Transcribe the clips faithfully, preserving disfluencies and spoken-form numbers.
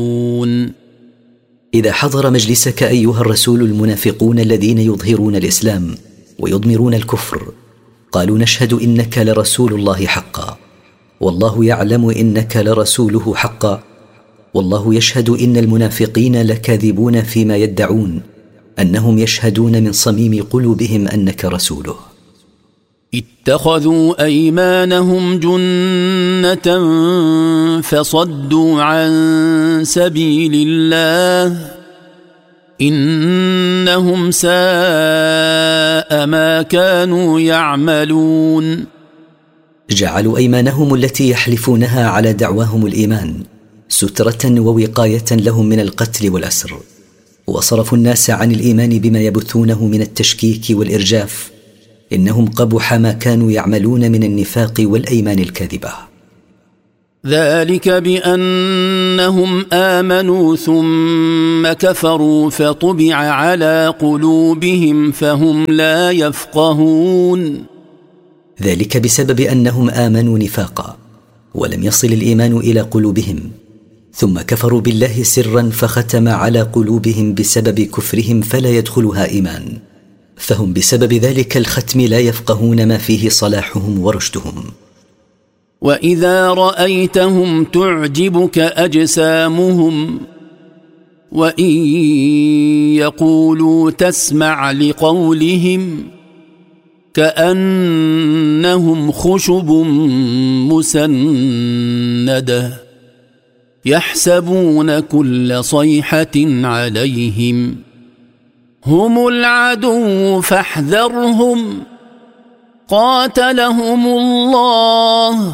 إذا حضر مجلسك أيها الرسول المنافقون الذين يظهرون الإسلام ويضمرون الكفر قالوا نشهد إنك لرسول الله حقا والله يعلم إنك لرسوله حقا والله يشهد إن المنافقين لكاذبون فيما يدعون أنهم يشهدون من صميم قلوبهم أنك رسوله. اتخذوا أيمانهم جنة فصدوا عن سبيل الله إنهم ساء ما كانوا يعملون. جعلوا أيمانهم التي يحلفونها على دعواهم الإيمان سترة ووقاية لهم من القتل والأسر، وصرفوا الناس عن الإيمان بما يبثونه من التشكيك والإرجاف. إنهم قبح ما كانوا يعملون من النفاق والأيمان الكاذبة. ذلك بأنهم آمنوا ثم كفروا فطبع على قلوبهم فهم لا يفقهون. ذلك بسبب أنهم آمنوا نفاقا ولم يصل الإيمان إلى قلوبهم، ثم كفروا بالله سرا فختم على قلوبهم بسبب كفرهم فلا يدخلها إيمان، فهم بسبب ذلك الختم لا يفقهون ما فيه صلاحهم ورشدهم. وإذا رأيتهم تعجبك أجسامهم وإن يقولوا تسمع لقولهم كأنهم خشب مسندة يحسبون كل صيحة عليهم هم العدو فاحذرهم قاتلهم الله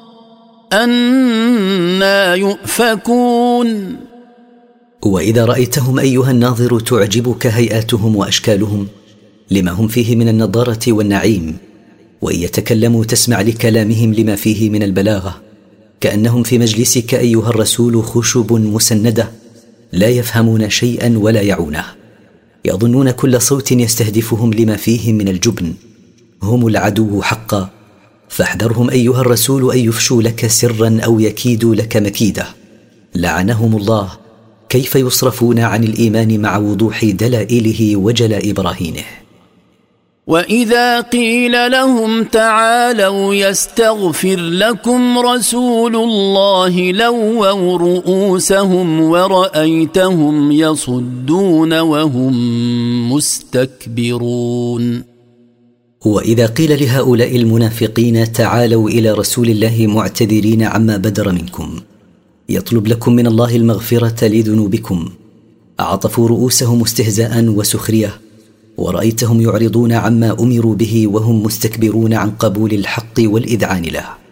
أنى يؤفكون. وإذا رأيتهم أيها الناظر تعجبك هيئاتهم وأشكالهم لما هم فيه من النضارة والنعيم، وإن يتكلموا تسمع لكلامهم لما فيه من البلاغة، كأنهم في مجلسك أيها الرسول خشب مسندة لا يفهمون شيئا ولا يعونه، يظنون كل صوت يستهدفهم لما فيه من الجبن. هم العدو حقا، فاحذرهم أيها الرسول أن يفشوا لك سرا أو يكيدوا لك مكيدة. لعنهم الله، كيف يصرفون عن الإيمان مع وضوح دلائله وجلاء براهينه. وإذا قيل لهم تعالوا يستغفر لكم رسول الله لووا رؤوسهم ورأيتهم يصدون وهم مستكبرون. وإذا قيل لهؤلاء المنافقين تعالوا إلى رسول الله معتذرين عما بدر منكم يطلب لكم من الله المغفرة لذنوبكم، عطفوا رؤوسهم استهزاء وسخرية، ورأيتهم يعرضون عما أمروا به وهم مستكبرون عن قبول الحق والإذعان له.